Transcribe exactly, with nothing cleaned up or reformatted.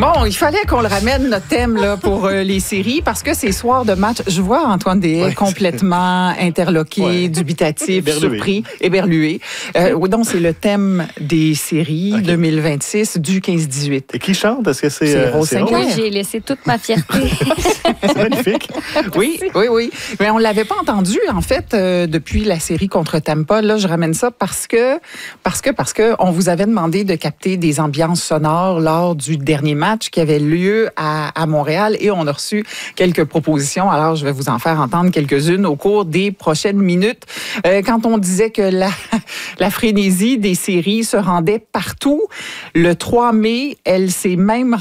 Bon, il fallait qu'on le ramène, notre thème là, pour euh, les séries, parce que c'est soir de match. Je vois Antoine Deshaies Ouais. complètement interloqué, Ouais. dubitatif, Éberlué. surpris, éberlué. Euh, oui, donc, c'est le thème des séries Okay. deux mille vingt-six du quinze dix-huit. Et qui chante? Est-ce que c'est... C'est euh, Rose c'est Sinclair. Oui, j'ai laissé toute ma fierté. C'est magnifique. Oui, oui, oui. Mais on l'avait pas entendu, en fait, euh, depuis la série contre Tampa. Là, je ramène ça parce que, parce que, parce que on vous avait demandé de capter des ambiances sonores lors du dernier match qui avait lieu à, à Montréal et on a reçu quelques propositions. Alors, je vais vous en faire entendre quelques-unes au cours des prochaines minutes. Euh, quand on disait que la, la frénésie des séries se rendait partout, le trois mai, elle s'est même